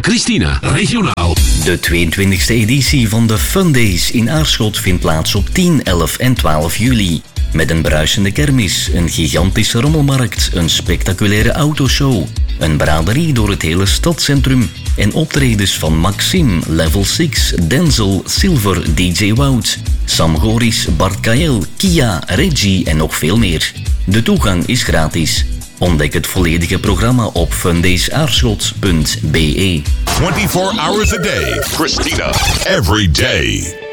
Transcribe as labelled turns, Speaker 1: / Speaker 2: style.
Speaker 1: Christina, regionaal.
Speaker 2: De 22e editie van de Fun Days in Aarschot vindt plaats op 10, 11 en 12 juli. Met een bruisende kermis, een gigantische rommelmarkt, een spectaculaire autoshow, een braderie door het hele stadscentrum en optredens van Maxime, Level 6, Denzel, Silver, DJ Wout, Sam Goris, Bart Kael, Kia, Reggie en nog veel meer. De toegang is gratis. Ontdek het volledige programma op fundaysaarschot.be.
Speaker 3: 24 hours a day. Christina, every day.